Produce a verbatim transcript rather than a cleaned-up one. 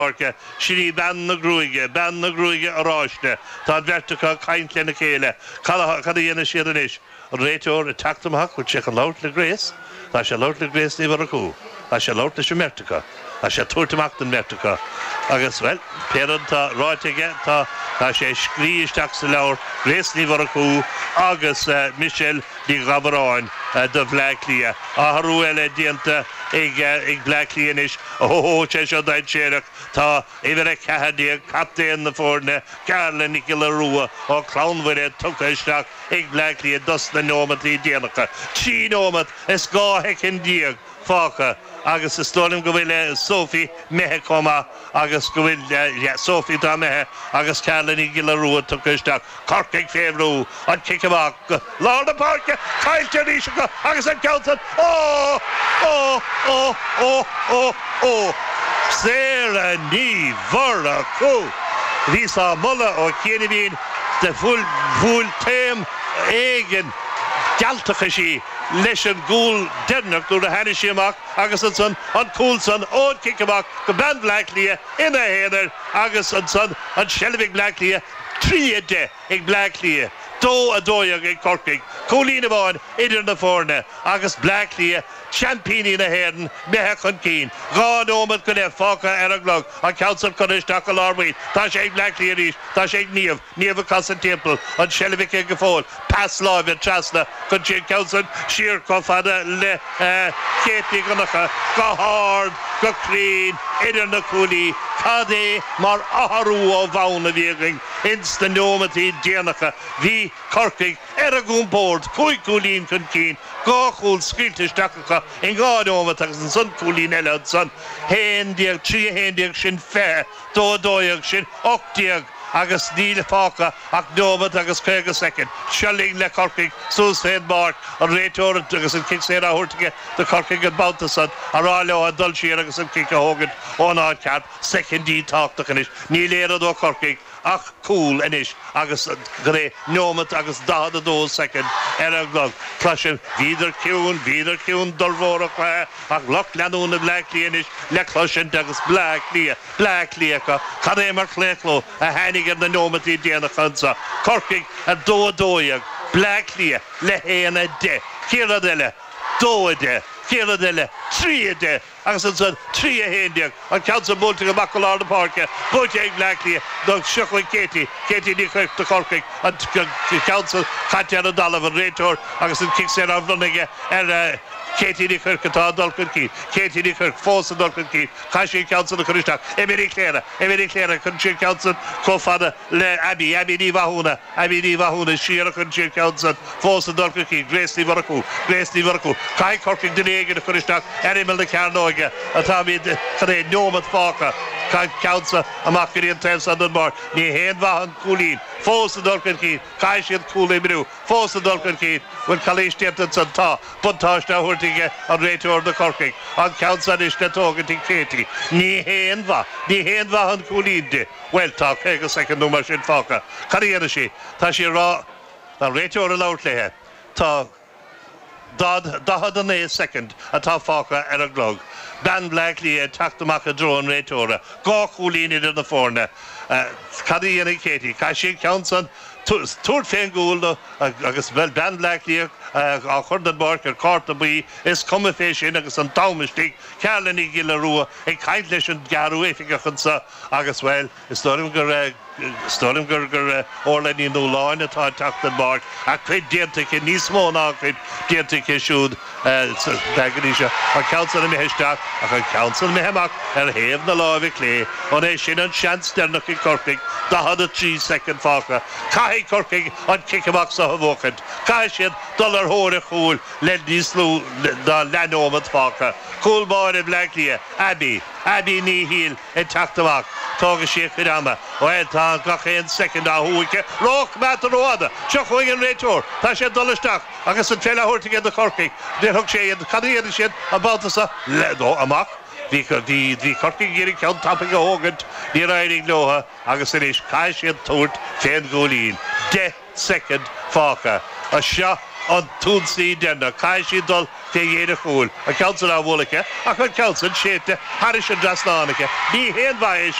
Orca, Shiri ban the Gruige, ban the Gruige Arashne, Tad Vertica, Kind Lenakele, Cadayana Shiranish, Rator, attack them hack, which check a loud the grace, I shall out the grace never a coup, I shall out the Shemertica, I shall tour to Macton Mertica. I guess, well, parent, right again, I shall screech tax loud, grace never a coup, August, Michel, the Gabaron, the Blacklia, Aharuela Dienta, Egg Blacklianish, oh, Cheshire Died Sherlock, Ta, Evera Cahadia, Captain the Forne, Carla Nicola Rua, or Clown with it, Tukashak, Egg Blacklia, Dust the Normandy Dianaka, Chi Normat, Esco Heckin Diag, Faka. Agus is stolim go bhfuil Sophie mehe coma agus go bhfuil yeah, Sophie dá mehe agus Carla ní gila rua tucaisteach Corcaigh féhrú an kickabach Lord of Park Kyle Janisha agus an Kelton oh oh oh oh oh oh Sarah ní vorra cú Risa mulla ó Kienibín de full full time eigen Galtachashi Leshen Ghoul Dennock to the Hanishimak, Agus son, on Coulson, Old Kickabach, the band Blacklia, in the header, Agus and son, on Shelvig Blacklia, three a day, in Blacklia, Do a Doyag in Corking, Colleen Avon, in the Forne, Agus Blacklia, Champagne in the Herden, Mehakon Keen, God Omen could have Falka Araglog, on Council Kunish Takalorway, Tashake Blacklia Rish, Tashake Niev, Niev Cosson Temple, on Shelvig Gafol, Pass Love and Trasna, Kunchik Council, Sheer Kofada, Le, Katie Gunaka, go hard, go clean, in the Cooley, Kade, Mar Aharu of Vauna Viering, Instant Nomati, Dianaka, V. Corking, Eragoon Board, Kui Coolin Kunkeen, Go Cool, Skiltish Takaka, and God Omatax and Son Coolin Ellad Son, Hendiag, Tree Hendiag Shin Fair, Do Doyag Shin, Octiag. Agus Neil Parker, Aknomat, Agus Craig a second, Shelling Le Corking, Sused Mark, or Rator, Agus and Kicksera Hortiga, the Corking and Bountason, Aralo and Dulce, Agus and Kika Hogan, on our cap, second D talk to finish, Neil Era do Corking, Ach cool enish, Agus Gray, Nomat, Agus Da the Do second, Eraglog, Prussian, Vider Kuhn, Vider Kuhn, Dolvora, Ach Lock Lanun, the Black Leanish, Le Clushion, Agus Black Lea, Black Leaka, Kademer Cleclo, a Hanny. The Normandy Diana Hansa, Corking and Doa Doyag, Blackley, Lehena de, Kira dele, Doa de, Kira dele, three a day, Axelson, three a Hendiak, and Council Bolting a Bacalar the Park, Bojang Blackley, Doug Shuckling Katie, Katie Nick to Corking, and Council, Katya Dolavan, Rator, Axel Kickset of running, and Katie Nickirk at Dulcan Key, Katie Nickirk, Foss and Dulcan Key, Kashi Council of Kurishak, Emily Clara, Emily Clara, Country Council, Kofada, Le Abbey, Abbey Nivahuna, Abbey Nivahuna, Shira Country Council, Foss and Dulcan Key, Grace Liverpool, Grace Liverpool, Kai Corking the Leg in the Kurishak, Animal the Carnoga, Atami the Kade, Nomat Parker, Kai Council, a Makiri and Thames on the Bar, near Henvahan Coolin, Foss and Dulcan Key, Kai Shin Coolin Brew, Foss and Dulcan Key, when Kalish Tempton Ta, Puntash now. On Rator the Corking, on Council Ishtatok and Katie, Ni Henva, Ni Henva and Coolinde. Well, talk, take a second number in Falka. Karianashi, Tashi Ra, Rator allowed here. Talk, Dod, Dahadane second, a top Falka and a glog. Dan Blackley attacked the Macadron Rator, Go Coolini in the Forna, Kariana Katie, Kashi Council. Tour Fengul, agus well band Blackley, a Hurden Barker, Cartaby, is come fish in agus an Taumistic, Carlini Gilarua, a kindlish and Garu, if you can agus well, is Storimger, Storimger, Orlani no law in a talk the bark, a quid Dientic in Nismo, a quid Dientic should, Daganisha, a council in Mehestak, a council Mehemak, and have the law of a clay, on a shin and chance, Dernock in Corking, the hundred three second Falker, Kai Corking on Kickabocks of Vokant, Kai Shed, Dollar Hore Cool, Lendy Slew, the Lanomat Falker, Cool Boy and Blackley, Abbey, Abbey Knee Heel, and Taktamak, Toga Sheikh Vidama, Well, Tang Gakhan second, Ahuike, Rock Mataroada, Chuckling and Rator, Tasha Dollar Stock, August and Fella Horting and the Corking, the Hook Shay and the Kadi and Shed, about the Ledo Amak. The the the Corking getting count topping a Hogan, the riding Loha, Agusinish, Kashi Tort, Fen Golin, De second Falka, a shot on Toonsey Denner, Kashi Dull, fé dhéidir chúil a council á bhlacha a chun council séte Harris an Drasnánacha. Bí héan bhaéis